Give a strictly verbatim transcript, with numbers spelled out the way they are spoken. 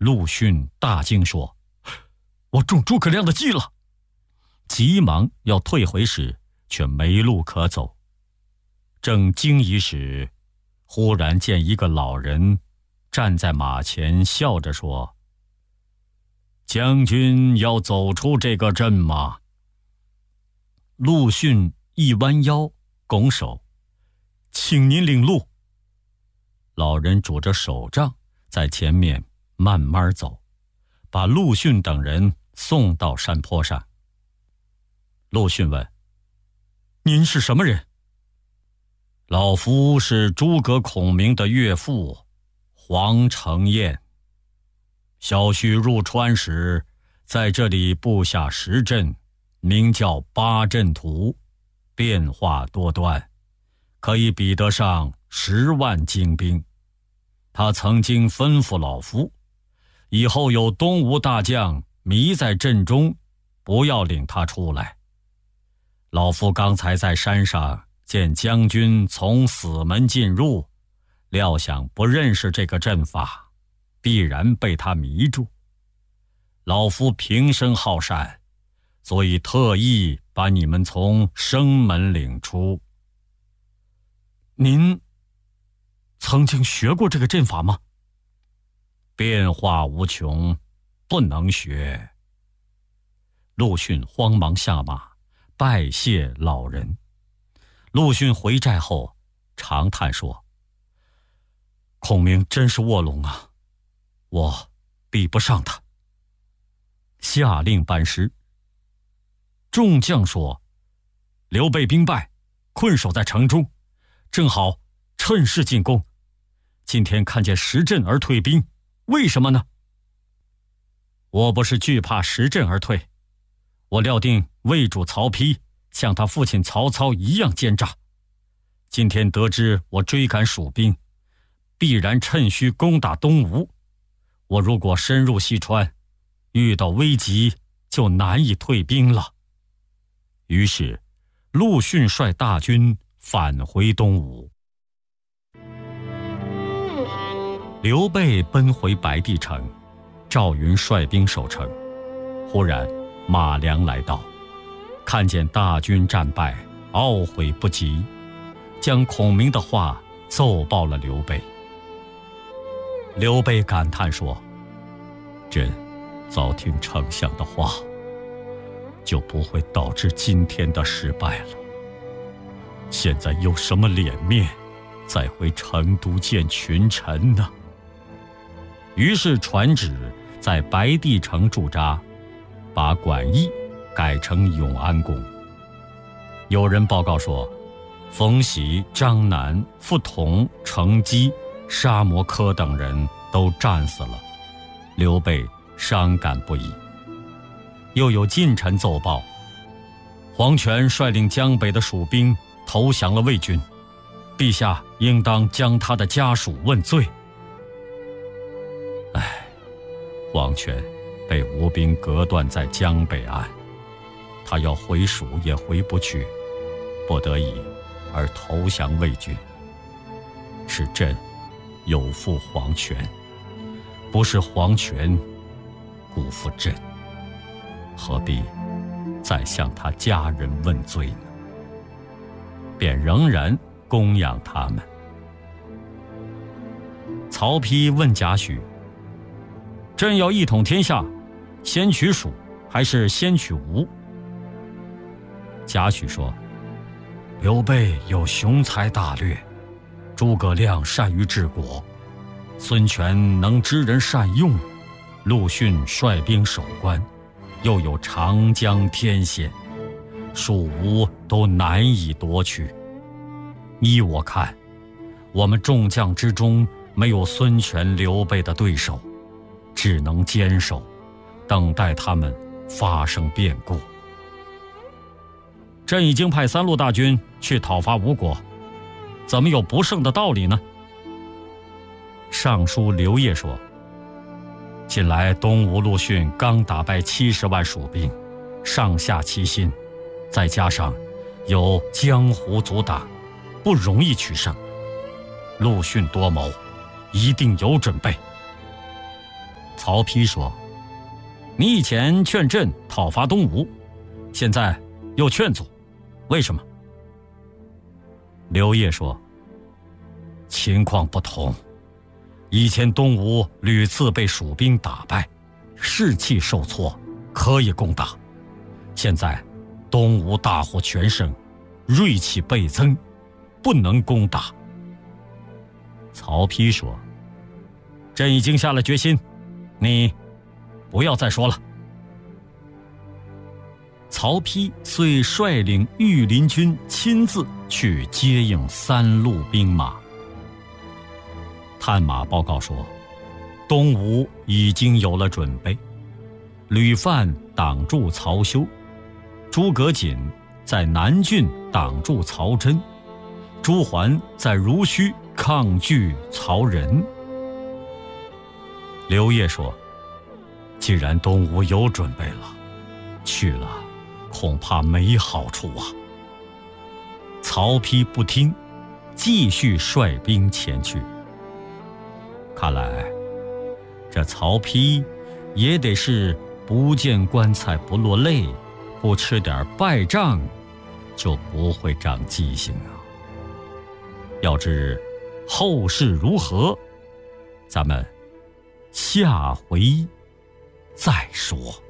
陆逊大惊说：“我中诸葛亮的计了！”急忙要退回时，却没路可走。正惊疑时，忽然见一个老人站在马前，笑着说：“将军要走出这个阵吗？”陆逊一弯腰，拱手：“请您领路。”老人拄着手杖在前面慢慢走，把陆逊等人送到山坡上。陆逊问：“您是什么人？”“老夫是诸葛孔明的岳父黄承彦。小婿入川时，在这里布下十阵，名叫八阵图，变化多端，可以比得上十万精兵。他曾经吩咐老夫，以后有东吴大将迷在阵中，不要领他出来。老夫刚才在山上见将军从死门进入，料想不认识这个阵法，必然被他迷住。老夫平生好善，所以特意把你们从生门领出。”“您曾经学过这个阵法吗？”“变化无穷，不能学。”陆逊慌忙下马，拜谢老人。陆逊回寨后长叹说：“孔明真是卧龙啊，我比不上他。”下令班师。众将说：“刘备兵败，困守在城中，正好趁势进攻。今天看见石阵而退兵，为什么呢？”“我不是惧怕石阵而退，我料定魏主曹丕像他父亲曹操一样奸诈。今天得知我追赶蜀兵，必然趁虚攻打东吴。我如果深入西川，遇到危急就难以退兵了。”于是陆逊率大军返回东吴。刘备奔回白帝城，赵云率兵守城。忽然马良来到，看见大军战败，懊悔不及，将孔明的话奏报了刘备。刘备感叹说：“朕早听丞相的话，就不会导致今天的失败了。现在有什么脸面再回成都见群臣呢？”于是传旨在白帝城驻扎，把馆驿改成永安宫。有人报告说，冯喜、张南、傅彤、程基、沙摩柯等人都战死了。刘备伤感不已。又有近臣奏报，黄权率领江北的蜀兵投降了魏军，陛下应当将他的家属问罪。唉，黄权被吴兵隔断在江北岸，他要回蜀也回不去，不得已而投降魏军。是朕有负黄权，不是黄权辜负朕，何必再向他家人问罪呢？便仍然供养他们。曹丕问贾诩：“朕要一统天下，先取蜀还是先取吴？”贾诩说：“刘备有雄才大略，诸葛亮善于治国，孙权能知人善用，陆逊率兵守关，又有长江天险，蜀吴都难以夺取。依我看，我们众将之中没有孙权、刘备的对手，只能坚守，等待他们发生变故。朕已经派三路大军去讨伐吴国，怎么有不胜的道理呢？”尚书刘烨说：“近来东吴陆逊刚打败七十万蜀兵，上下齐心，再加上有江湖阻挡，不容易取胜。陆逊多谋，一定有准备。” 曹丕说：“你以前劝朕讨伐东吴，现在又劝阻，为什么？”刘烨说：“情况不同，以前东吴屡次被蜀兵打败，士气受挫，可以攻打。现在东吴大获全胜，锐气倍增，不能攻打。”曹丕说：“朕已经下了决心，你不要再说了。”曹丕遂率领御林军亲自去接应三路兵马。探马报告说，东吴已经有了准备，吕范挡住曹休，诸葛瑾在南郡挡住曹真，朱桓在濡须抗拒曹仁。刘烨说：“既然东吴有准备了，去了恐怕没好处啊。”曹丕不听，继续率兵前去。看来这曹丕也得是不见棺材不落泪，不吃点败仗就不会长记性啊。要知后事如何，咱们下回再说。